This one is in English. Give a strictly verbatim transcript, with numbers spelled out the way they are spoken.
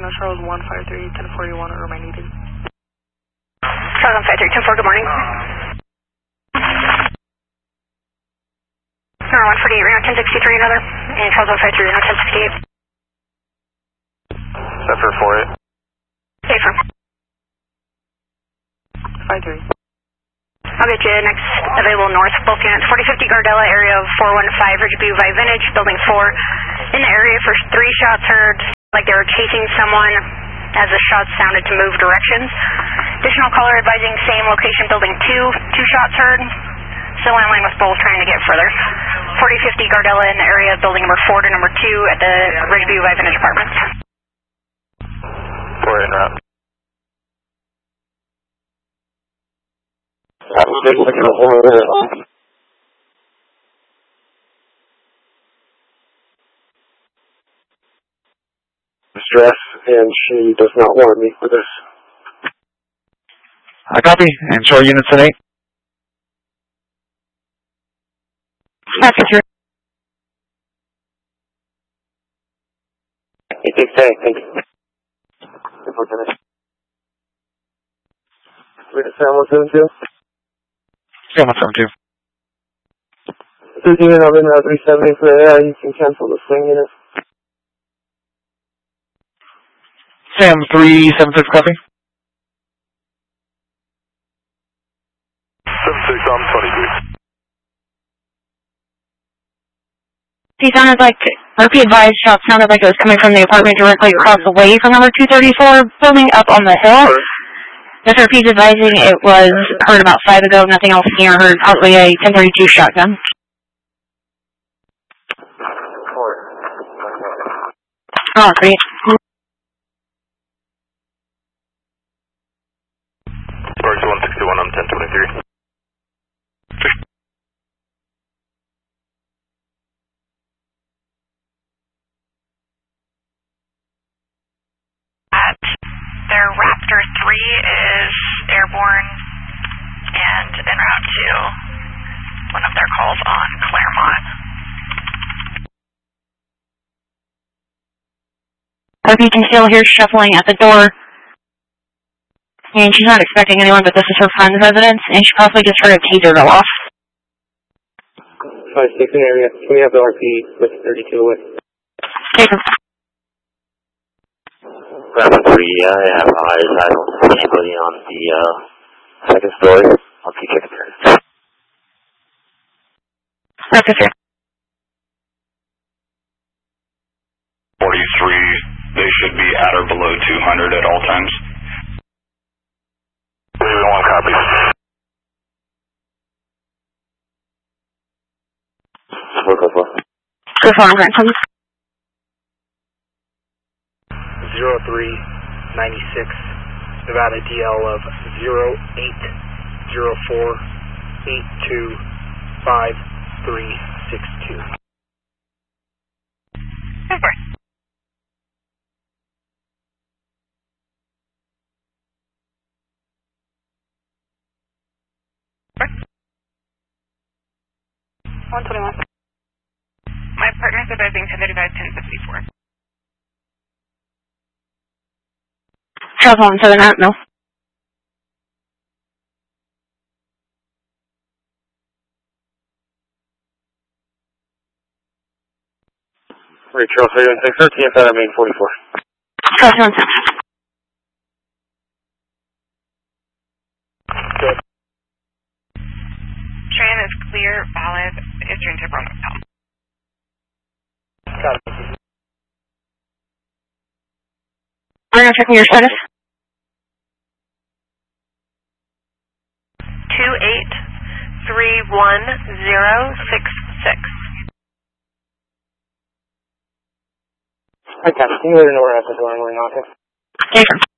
uh, Charles one five three, ten forty-one, or am I needed? Charles one five three, ten four, good morning. Number one forty-eight, Reno ten sixty-three, another. And Charles one five three, Reno ten sixty-eight. Zephyr four eight. Okay, firm. five three. I'll get you next available north, both units. forty fifty Gardella, area of four one five, Ridgeview Vintage, building four. In the area for three shots heard, like they were chasing someone as the shots sounded to move directions. Additional caller advising same location, building two, two shots heard. Still in line with both, trying to get further. forty fifty Gardella in the area, building number four to number two at the Ridgeview Vintage Apartments. four eight en route. Stress, and she does not want me for this. I copy. And show units at eight. That's true. It takes day, thank you. Wait, Sam one seven two? Sam one seven two. This unit, I'm in route three seventy for the air. You can cancel the swing unit. Sam three seven six, copy. seven six, I'm twenty-three. He sounded like, or P advised, shot sounded like it was coming from the apartment directly across the way from number two thirty-four, building up on the hill. Mister P's advising it was heard about five ago, nothing else near heard, probably a ten thirty-two shotgun. Oh, great. Sparks one sixty-one, I'm ten twenty-three. Their Raptor three is airborne and en route to one of their calls on Claremont. Hope you can still hear shuffling at the door. And she's not expecting anyone, but this is her friend's residence, and she possibly just heard a taser go off. five six in area. Can we have the R P with thirty-two away? Okay. Raptor three, I have eyes. I don't see anybody on the uh, second story. I'll keep checking there. Raptor three. forty-three, they should be at or below two hundred at all times. One copy. Four, four, four. Go for it, please. zero three ninety-six, Nevada D L of zero eight zero four eight two five three six two. Super. one twenty-one. My partner is advising ten thirty-five, ten fifty-four. Charles one seven out, no. Wait, Charles three one six, thirteen, I thought I made forty-four. Charles one seven. Good. Train is clear, valid, Eastern Tiburon Hotel. Got it. I'm going to check your status. two eight three one zero six six. Okay, can you let her know where I'm going on to? Okay.